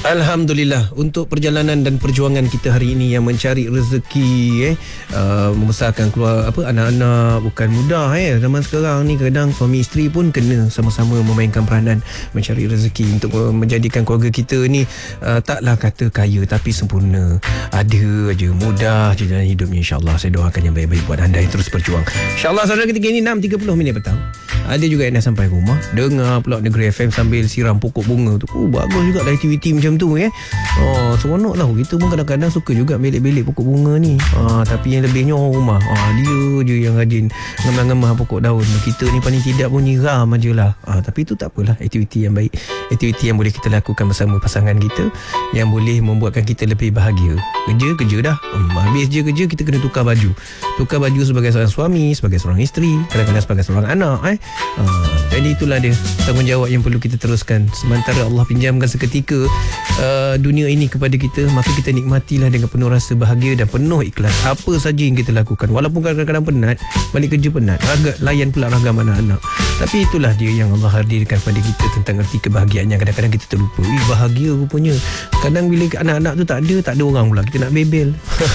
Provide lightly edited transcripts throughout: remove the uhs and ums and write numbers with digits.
Alhamdulillah untuk perjalanan dan perjuangan kita hari ini yang mencari rezeki membesarkan keluar anak-anak bukan mudah zaman sekarang ni. Kadang suami isteri pun kena sama-sama memainkan peranan mencari rezeki untuk menjadikan keluarga kita ni taklah kata kaya tapi sempurna, ada aja, mudah je dalam hidupnya. InsyaAllah saya doakan yang baik-baik buat anda yang terus berjuang. InsyaAllah saudara, ketika ini 6.30 petang. Ada juga yang dah sampai rumah dengar pula Negeri FM sambil siram pokok bunga tu. Bagus juga lah aktiviti macam tu seronok lah. Kita pun kadang-kadang suka juga belik-belik pokok bunga ni. Tapi yang lebihnya orang rumah dia je yang rajin ngemah-ngemah pokok daun. Kita ni paling tidak pun nyiram je lah. Tapi itu tak apalah, aktiviti yang baik, aktiviti yang boleh kita lakukan bersama pasangan kita, yang boleh membuatkan kita lebih bahagia. Kerja dah, habis je kerja kita kena tukar baju sebagai seorang suami, sebagai seorang isteri, kadang-kadang sebagai seorang anak. Jadi itulah dia tanggungjawab yang perlu kita teruskan. Sementara Allah pinjamkan seketika dunia ini kepada kita, maka kita nikmatilah dengan penuh rasa bahagia dan penuh ikhlas apa saja yang kita lakukan. Walaupun kadang-kadang penat, balik kerja penat, layan pula ragam anak-anak, tapi itulah dia yang Allah hadirkan kepada kita tentang erti kebahagiaannya. Kadang-kadang kita terlupa, bahagia rupanya kadang bila anak-anak tu tak ada orang pula, kita nak bebel.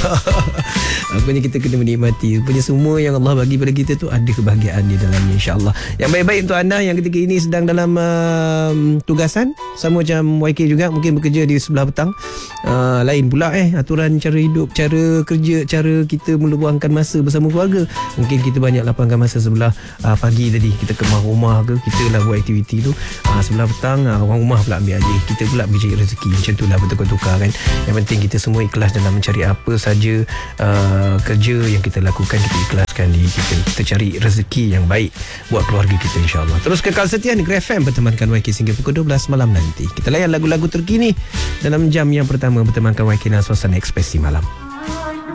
Rupanya kita kena menikmati. Rupanya semua yang Allah bagi pada kita tu ada kebahagiaan di dalamnya, insyaAllah. Yang baik-baik untuk anda yang ketika ini sedang dalam tugasan sama macam YK juga, mungkin bekerja di sebelah petang. Lain pula aturan cara hidup, cara kerja, cara kita meluangkan masa bersama keluarga. Mungkin kita banyak lapangkan masa sebelah pagi tadi kita kemah rumah ke, kita lah buat aktiviti tu. Sebelah petang orang rumah pula ambil alih, kita pula bercari rezeki. Macam tu lah, bertukar-tukar kan. Yang penting kita semua ikhlas dalam mencari apa saja kerja yang kita lakukan, kita ikhlaskan diri kita cari rezeki yang baik buat keluarga kita, insyaAllah. Terus kekal setia Negeri FM bertemankan YK hingga pukul 12 malam nanti. Kita layan lagu-lagu terkini dalam jam yang pertama bertemankan YK dan suasana ekspresi malam.